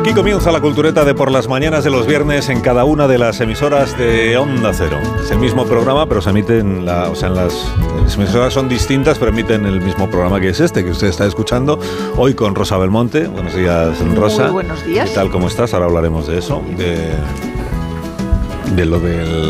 Aquí comienza la cultureta de por las mañanas de los viernes en cada una de las emisoras de Onda Cero. Es el mismo programa, pero se emite las emisoras son distintas, pero emiten el mismo programa que es este, que usted está escuchando hoy con Rosa Belmonte. Buenos días, Rosa. Muy buenos días. ¿Qué tal? ¿Cómo estás? Ahora hablaremos de eso, de lo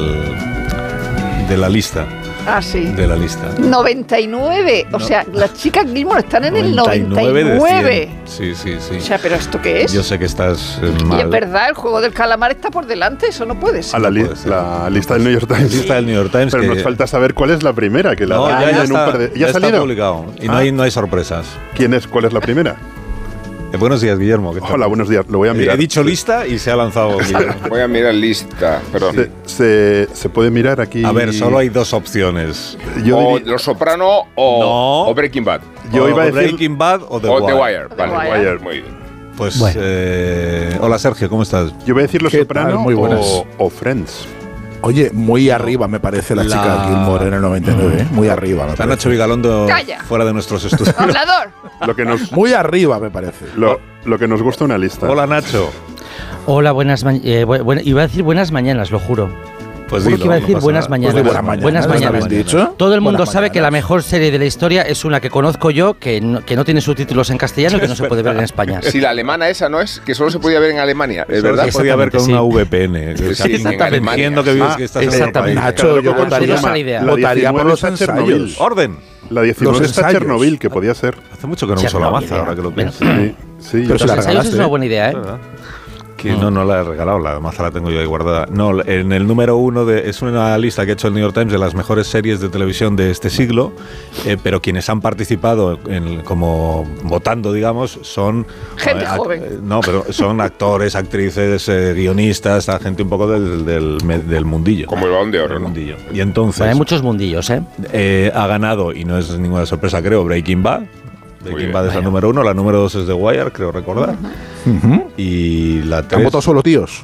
de la lista. Ah, sí. De la lista. 99. O sea, las chicas Gilmore están en el 99. Sí. O sea, ¿pero esto qué es? Yo sé que estás mal. Y es verdad, el juego del calamar está por delante, eso no puede ser. La lista del New York Times. Lista del New York Times. Pero nos falta saber cuál es la primera. Que ya está publicado. Y no hay sorpresas. ¿Cuál es la primera? Buenos días, Guillermo. Hola, buenos días. Lo voy a mirar. He dicho lista y se ha lanzado Guillermo. Voy a mirar lista, perdón. Se puede mirar aquí. A ver, solo hay dos opciones. Los Soprano o Breaking Bad. Yo iba a decir Breaking Bad o The Wire. Vale, Wire. Muy bien. Pues, bueno. Hola, Sergio, ¿cómo estás? Yo voy a decir Los Soprano buenas. o Friends. Oye, muy arriba me parece la chica Gilmore en el 99, ¿eh? Muy arriba me Está parece. Nacho Vigalondo Calla. fuera de nuestros estudios. ¡Hablador! Muy arriba me parece. Lo que nos gusta una lista. Hola, Nacho. Hola, iba a decir buenas mañanas, lo juro. Pues Juro dilo, que iba a no decir pasa buenas nada. mañanas. Pues Buenas mañanas. ¿Habéis dicho? Todo el mundo Buenas sabe que la mañanas. mejor serie de la historia es una que conozco yo, que no tiene subtítulos en castellano y que no se puede ver en España. Si la alemana esa no es, que solo se podía ver en Alemania, ¿es Solo verdad? se podía ver con Sí. una VPN. Sí, exactamente. Entiendo que vives que estás en otro país. Nacho, yo votaría esa es la idea. votaría por los está Chernobyl. ensayos. ¡Orden! La 19 Los está ensayos. Chernobyl, que podía ser. Hace mucho que no uso la maza, ahora que lo pienso. Sí, Pero yo se la Los ensayos regalaste, es una ¿eh? buena idea, ¿eh? ¿Verdad? Que no la he regalado, la maza la tengo yo ahí guardada. No, en el número 1 es una lista que ha hecho el New York Times de las mejores series de televisión de este siglo, pero quienes han participado como votando, digamos, son Gente joven. No, pero son actores, actrices, guionistas, gente un poco del mundillo. Como el Balón de Oro, Del ¿no? mundillo. Y entonces Bueno, hay muchos mundillos, ¿eh? ha ganado, y no es ninguna sorpresa, creo, Breaking Bad. Breaking bien. Bad es la número 1, la número 2 es The Wire, creo recordar. Y la Han 3... votado solo tíos.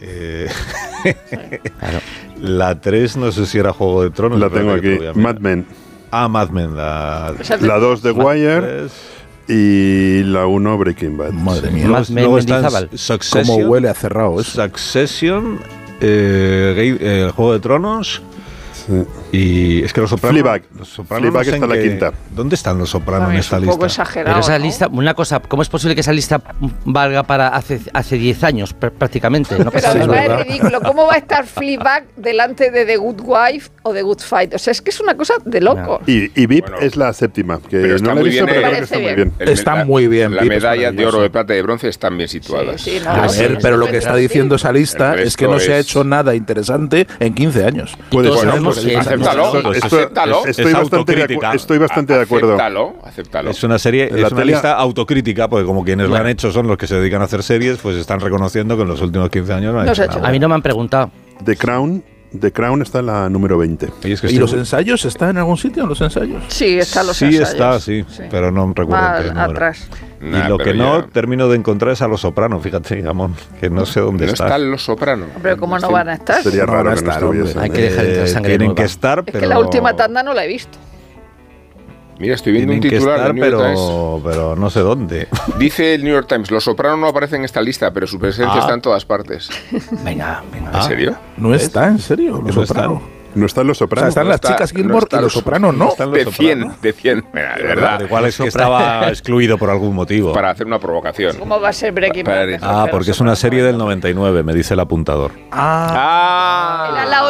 Claro. La 3 no sé si era Juego de Tronos. la pero tengo que te aquí. lo voy a mirar. Mad Men. Mad Men. La La 2 de Wire 3. y la 1 Breaking Bad. Madre mía. Mad Men, Luego están Mendizábal. Succession. Cómo huele a cerrado eso. Succession, el Juego de Tronos. Sí. Y es que Los Sopranos. Fleabag. Los Sopranos Fleabag no sé está en la quinta. ¿Dónde están Los Sopranos en También es esta un poco lista? exagerado. Pero esa ¿no? lista, una cosa, ¿cómo es posible que esa lista valga para hace 10 años prácticamente? No Pero pasa además nada. es ridículo. ¿Cómo va a estar Fleabag delante de The Good Wife o The Good Fight? O sea, es que es una cosa de loco. Y VIP Bueno, es la séptima, que pero está no la he muy visto, bien, pero creo que parece está muy bien. bien. Está muy bien, La Pip, es medalla de maravilloso. oro, de plata y de bronce están bien situadas. Sí, no, A no, ver, sí, pero lo sí, que está sí. diciendo esa lista El es que no resto se ha es- hecho nada interesante en 15 años. Puede todos ser. sabemos Porque que- Acéptalo, acéptalo. Estoy bastante de acuerdo. Acéptalo. Es una serie, En la es una tele- lista autocrítica, porque como quienes lo han hecho son los que se dedican a hacer series, pues están reconociendo que en los últimos 15 años no han No hecho se ha hecho nada. A mí no me han preguntado. The Crown está en la número 20. Y es que ¿Y estoy- los ensayos están en algún sitio? ¿Los ensayos? Sí, están los sí ensayos. está, sí, pero no recuerdo Más qué número. atrás. Y lo que no termino de encontrar es a Los Sopranos, fíjate, Gamón, que no sé dónde No está. están Los Sopranos. Pero ¿cómo no van a estar? Sería No raro van a que no estar, hombre. estuviesen. Hay que dejar entrar sangre Tienen nueva. que estar, Es pero... que la última tanda no la he visto. Mira, estoy viendo Tienen un que titular estar, del New York Times. pero no sé dónde. Dice el New York Times, Los Sopranos no aparecen en esta lista, pero su presencia está en todas partes. Venga. ¿En serio? No está, en serio, Los No Sopranos. No están Los O sea, Sopranos. están no las está- chicas no Gilmore está y Los Sopranos no. Están Los De 100, Sopranos. de 100. Mira, de verdad. Igual es que estaba excluido por algún motivo. Para hacer una provocación. ¿Cómo va a ser Breaking Bad? Para- mejor que Ah, Los porque es una Sopranos? serie del 99, me dice el apuntador. Era la